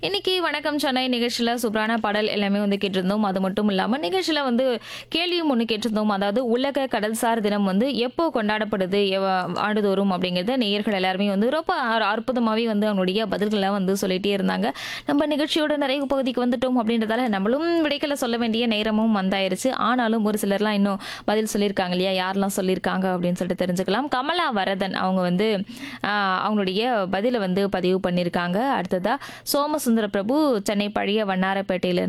இன்னைக்கு வணக்கம் சென்னை நிகழ்ச்சியில சூப்பரான பாடல் எல்லாமே வந்து கேட்டிருந்தோம். அது மட்டும் இல்லாம நிகழ்ச்சியில வந்து கேள்வியும் ஒண்ணு கேட்டிருந்தோம். அதாவது உலக கடல்சார் தினம் வந்து எப்போ கொண்டாடப்படுது ஆண்டுதோறும் அப்படிங்கிறத நேயர்கள் எல்லாருமே வந்து ரொம்ப அற்புதமாவே வந்து அவங்களுடைய பதில்களை வந்து சொல்லிட்டே இருந்தாங்க. நம்ம நிகழ்ச்சியோட நிறைவு பகுதிக்கு வந்துட்டோம் அப்படின்றதால நம்மளும் விடைகளை சொல்ல வேண்டிய நேரமும் வந்தாயிருச்சு. ஆனாலும் ஒரு சிலர்லாம் இன்னும் பதில் சொல்லியிருக்காங்க இல்லையா? யாரெல்லாம் சொல்லியிருக்காங்க அப்படின்னு சொல்லிட்டு தெரிஞ்சுக்கலாம். கமலா வரதன் அவங்க வந்து அவங்களுடைய பதிலை வந்து பதிவு பண்ணியிருக்காங்க. அடுத்ததா சோமசுந்தர பிரபு சென்னை பழைய வண்ணாரப்பேட்டையில